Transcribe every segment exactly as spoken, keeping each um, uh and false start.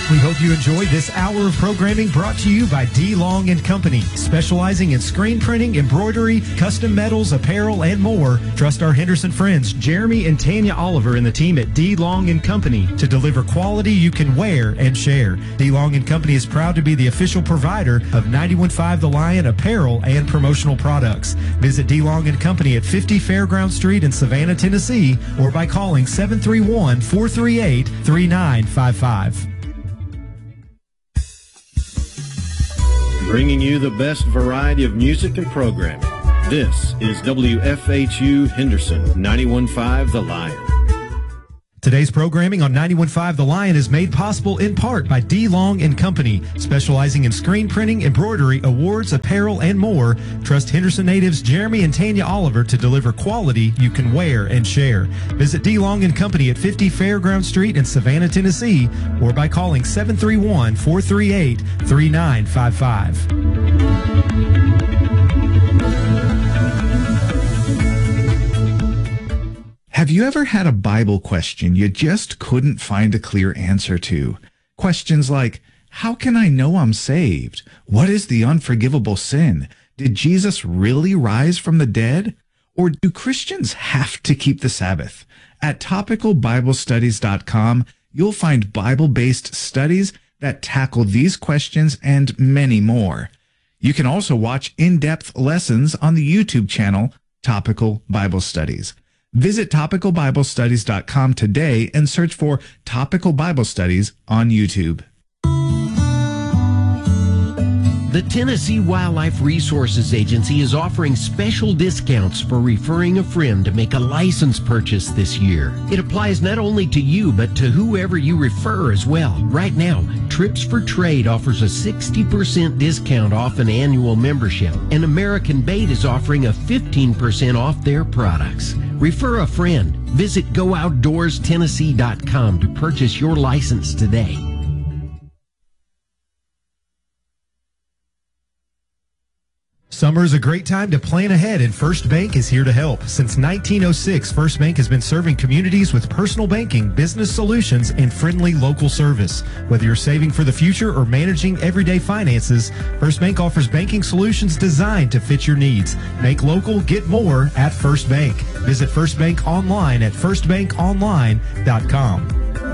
We hope you enjoyed this hour of programming brought to you by D. Long and Company, specializing in screen printing, embroidery, custom metals, apparel, and more. Trust our Henderson friends, Jeremy and Tanya Oliver and the team at D. Long and Company to deliver quality you can wear and share. D. Long and Company is proud to be the official provider of ninety-one point five The Lion apparel and promotional products. Visit D. Long and Company at fifty Fairground Street in Savannah, Tennessee, or by calling seven three one, four three eight, three nine five five. Bringing you the best variety of music and programming. This is W F H U Henderson, ninety-one point five The Lion. Today's programming on ninety-one point five The Lion is made possible in part by D. Long and Company, specializing in screen printing, embroidery, awards, apparel, and more. Trust Henderson natives Jeremy and Tanya Oliver to deliver quality you can wear and share. Visit D. Long and Company at fifty Fairground Street in Savannah, Tennessee, or by calling seven three one, four three eight, three nine five five. Have you ever had a Bible question you just couldn't find a clear answer to? Questions like, how can I know I'm saved? What is the unforgivable sin? Did Jesus really rise from the dead? Or do Christians have to keep the Sabbath? At topical bible studies dot com, you'll find Bible-based studies that tackle these questions and many more. You can also watch in-depth lessons on the YouTube channel, Topical Bible Studies. Visit topical bible studies dot com today and search for Topical Bible Studies on YouTube. The Tennessee Wildlife Resources Agency is offering special discounts for referring a friend to make a license purchase this year. It applies not only to you, but to whoever you refer as well. Right now, Trips for Trade offers a sixty percent discount off an annual membership, and American Bait is offering a fifteen percent off their products. Refer a friend. Visit go outdoors tennessee dot com to purchase your license today. Summer is a great time to plan ahead, and First Bank is here to help. Since nineteen oh six, First Bank has been serving communities with personal banking, business solutions, and friendly local service. Whether you're saving for the future or managing everyday finances, First Bank offers banking solutions designed to fit your needs. Make local, get more at First Bank. Visit First Bank online at first bank online dot com.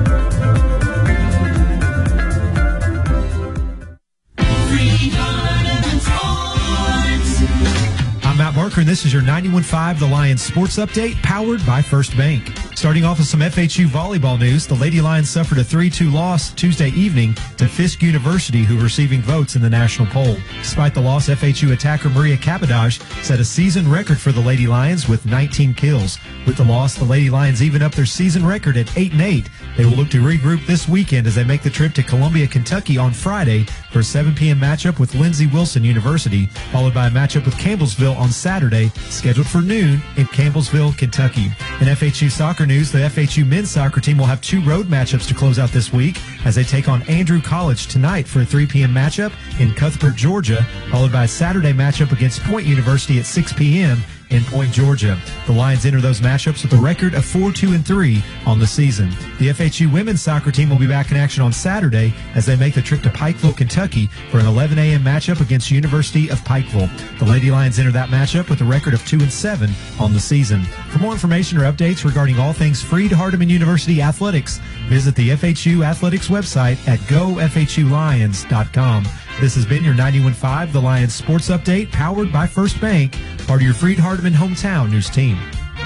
I'm Matt Barker, and this is your ninety-one point five The Lions Sports Update, powered by First Bank. Starting off with some F H U volleyball news, the Lady Lions suffered a three two loss Tuesday evening to Fisk University, who are receiving votes in the national poll. Despite the loss, F H U attacker Maria Capadage set a season record for the Lady Lions with nineteen kills. With the loss, the Lady Lions even up their season record at eight and eight. They will look to regroup this weekend as they make the trip to Columbia, Kentucky on Friday for a seven p.m. matchup with Lindsey Wilson University, followed by a matchup with Campbellsville on Saturday, scheduled for noon in Campbellsville, Kentucky. In F H U soccer news, the F H U men's soccer team will have two road matchups to close out this week as they take on Andrew College tonight for a three p.m. matchup in Cuthbert, Georgia, followed by a Saturday matchup against Point University at six p.m. in Point, Georgia. The Lions enter those matchups with a record of four two and three on the season. The F H U women's soccer team will be back in action on Saturday as they make the trip to Pikeville, Kentucky for an eleven a.m. matchup against University of Pikeville. The Lady Lions enter that matchup with a record of two and seven on the season. For more information or updates regarding all things Freed-Hardeman University athletics, visit the F H U Athletics website at go f h u lions dot com. This has been your ninety-one point five The Lions Sports Update, powered by First Bank, part of your Freed-Hardeman hometown news team.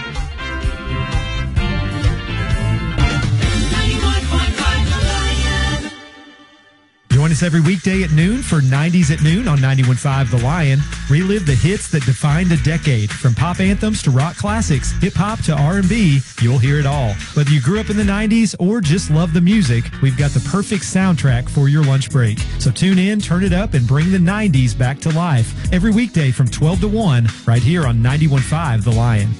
Join us every weekday at noon for nineties at Noon on ninety-one point five The Lion. Relive the hits that defined a decade. From pop anthems to rock classics, hip-hop to R and B, you'll hear it all. Whether you grew up in the nineties or just love the music, we've got the perfect soundtrack for your lunch break. So tune in, turn it up, and bring the nineties back to life every weekday from twelve to one right here on ninety-one point five The Lion.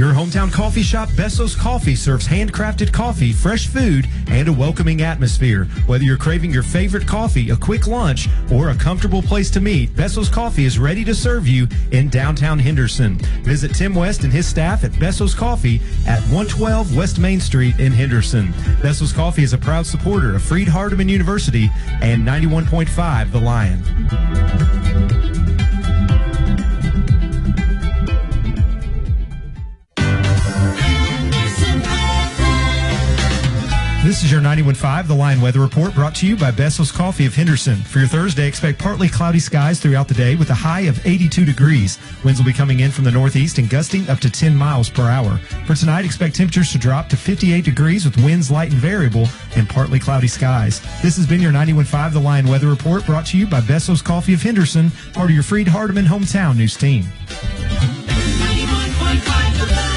Your hometown coffee shop, Besso's Coffee, serves handcrafted coffee, fresh food, and a welcoming atmosphere. Whether you're craving your favorite coffee, a quick lunch, or a comfortable place to meet, Besso's Coffee is ready to serve you in downtown Henderson. Visit Tim West and his staff at Besso's Coffee at one twelve West Main Street in Henderson. Besso's Coffee is a proud supporter of Freed-Hardeman University and ninety-one point five The Lion. This is your ninety-one point five The Lion Weather Report, brought to you by Besso's Coffee of Henderson. For your Thursday, expect partly cloudy skies throughout the day with a high of eighty-two degrees. Winds will be coming in from the northeast and gusting up to ten miles per hour. For tonight, expect temperatures to drop to fifty-eight degrees with winds light and variable and partly cloudy skies. This has been your ninety-one point five The Lion Weather Report, brought to you by Besso's Coffee of Henderson, part of your Freed-Hardeman hometown news team. ninety-one point five The Lion.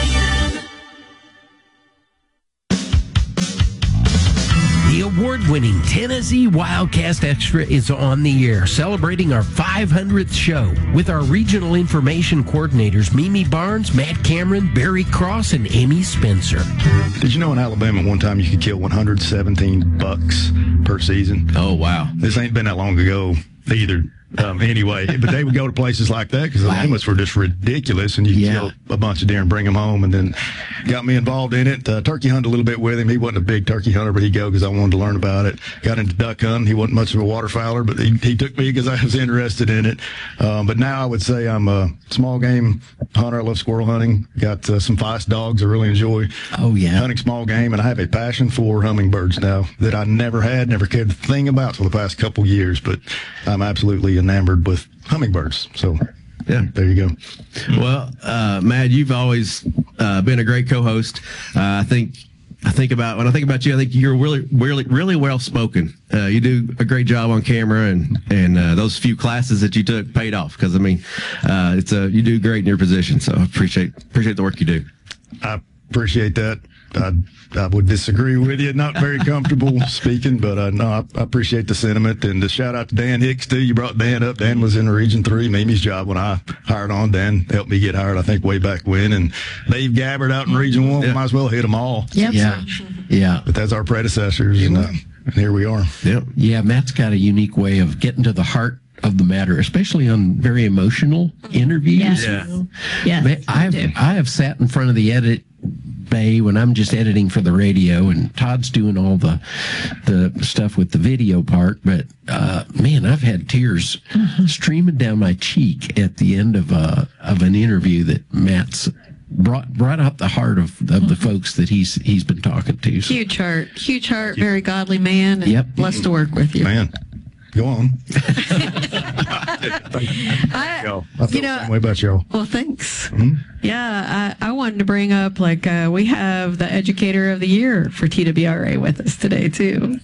The award-winning Tennessee Wildcast Extra is on the air, celebrating our five hundredth show with our regional information coordinators, Mimi Barnes, Matt Cameron, Barry Cross, and Amy Spencer. Did you know in Alabama one time you could kill one hundred seventeen bucks per season? Oh, wow. This ain't been that long ago either. Um, anyway, but they would go to places like that because the limits were just ridiculous, and you Yeah. kill a bunch of deer and bring them home. And then got me involved in it. Uh, turkey hunted a little bit with him. He wasn't a big turkey hunter, but he'd go because I wanted to learn about it. Got into duck hunting. He wasn't much of a waterfowler, but he, he took me because I was interested in it. Um, but now I would say I'm a small game hunter. I love squirrel hunting. Got uh, some feist dogs I really enjoy. Oh, yeah. Hunting small game, and I have a passion for hummingbirds now that I never had, never cared a thing about for the past couple years, but I'm absolutely enamored with hummingbirds. So Yeah. there you go. Well, uh, Matt, you've always uh, been a great co-host. Uh, I think I think about when I think about you, I think you're really, really, really well spoken. Uh, you do a great job on camera, and and uh, those few classes that you took paid off. Because I mean, uh, it's a you do great in your position. So I appreciate appreciate the work you do. I appreciate that. I, I would disagree with you. Not very comfortable speaking, but uh, no, I, I appreciate the sentiment. And the shout out to Dan Hicks, too. You brought Dan up. Dan was in Region three, Mimi's job when I hired on. Dan helped me get hired, I think, way back when. And Dave Gabbard out in Region one, Yeah. might as well hit them all. Yep. Yeah, yeah, But that's our predecessors, and, uh, and here we are. yep. Yeah, Matt's got a unique way of getting to the heart of the matter, especially on very emotional interviews. Yeah. Yeah. Yeah. Man, I've do. I have sat in front of the edit bay when I'm just editing for the radio, and Todd's doing all the the stuff with the video part. But uh, man, I've had tears streaming down my cheek at the end of a of an interview that Matt's brought brought out the heart of of the folks that he's he's been talking to. So, Huge heart, huge heart, very godly man. And Yep. blessed to work with you. Man, go on. I, Yo, I feel you know, the same way about y'all. well, thanks. Hmm? Yeah, I, I wanted to bring up like uh, we have the Educator of the Year for T W R A with us today too.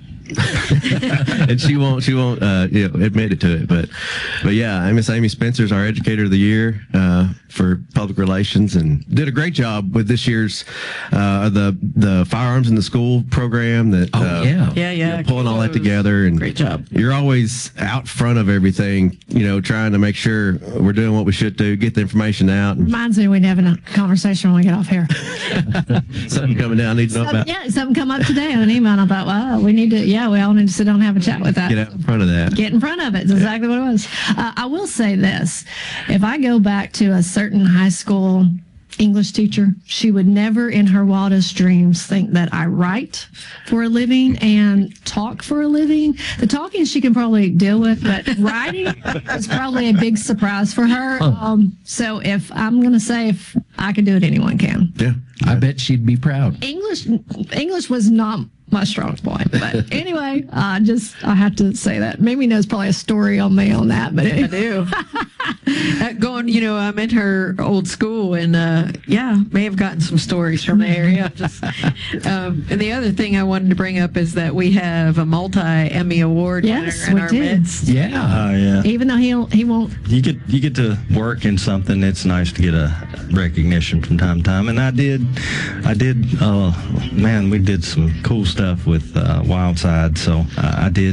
And she won't she won't uh, you know, admit it to it, but but yeah, Miss Amy Spencer's our Educator of the Year uh, for public relations, and did a great job with this year's uh, the the firearms in the school program. That Oh, uh, yeah. Yeah, yeah. you know, pulling all that together, and Great job. You're always out front of everything, you know, trying to make sure we're doing what we should do, get the information out, and Reminds me we'd having a conversation when we get off here. something coming down I need to know Something, about. yeah, something come up today on an email, and I thought, wow, we need to, yeah, we all need to sit down and have a chat with that. Get out in front of that. Get in front of it. It's exactly what it was. Uh, I will say this. If I go back to a certain high school English teacher, she would never in her wildest dreams think that I write for a living and talk for a living. The talking she can probably deal with, but writing is probably a big surprise for her. Um, so if I'm going to say if I can do it, anyone can. Yeah. I bet she'd be proud. English, English was not my strong point, but anyway, I just I have to say that. Mimi knows probably a story on me on that, but I it, do. uh, going, you know, I'm in her old school, and uh, yeah, may have gotten some stories from the area. Just, um, and the other thing I wanted to bring up is that we have a multi-Emmy Award Yes, winner in we our do. midst. Yeah. Oh yeah. even though he'll he won't. You get you get to work in something. It's nice to get a recognition from time to time. And I did, I did. Uh, man, we did some cool stuff with uh, Wildside. So uh, I did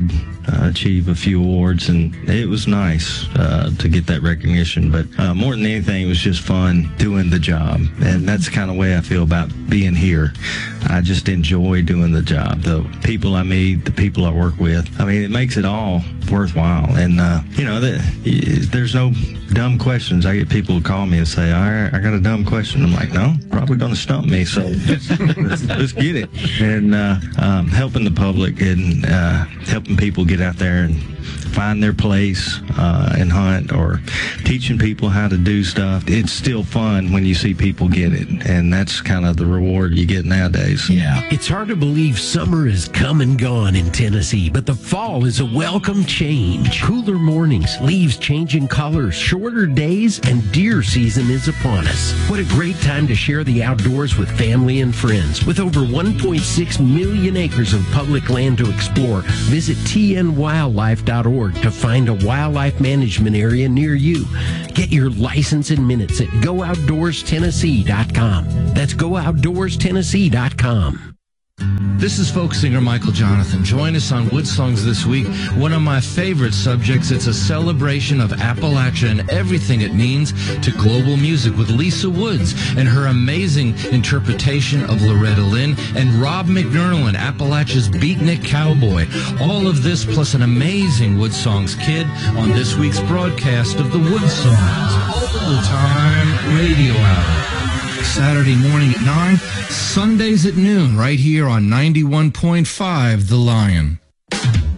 uh, achieve a few awards, and it was nice uh, to get that recognition. But uh, more than anything, it was just fun doing the job, and that's the kind of way I feel about being here. I just enjoy doing the job. The people I meet, the people I work with, I mean, it makes it all worthwhile. And, uh, you know, the, there's no dumb questions. I get people who call me and say, all right, I got a dumb question. I'm like, no, probably going to stump me, so let's, let's get it. And uh, um, helping the public and uh, helping people get out there and find their place uh, and hunt, or teaching people how to do stuff. It's still fun when you see people get it, and that's kind of the reward you get nowadays. Yeah, it's hard to believe summer is come and gone in Tennessee, but the fall is a welcome change. Cooler mornings, leaves changing colors, shorter days, and deer season is upon us. What a great time to share the outdoors with family and friends. With over one point six million acres of public land to explore, visit T N wildlife dot org to find a wildlife management area near you. Get your license in minutes at go outdoors tennessee dot com. That's go outdoors tennessee dot com. This is folk singer Michael Jonathan. Join us on Wood Songs this week. One of my favorite subjects. It's a celebration of Appalachia and everything it means to global music with Lisa Woods and her amazing interpretation of Loretta Lynn, and Rob McNerlin, Appalachia's beatnik cowboy. All of this plus an amazing Wood Songs kid on this week's broadcast of the Wood Songs Overtime Radio Hour. Saturday morning at nine, Sundays at noon, right here on ninety-one point five The Lion.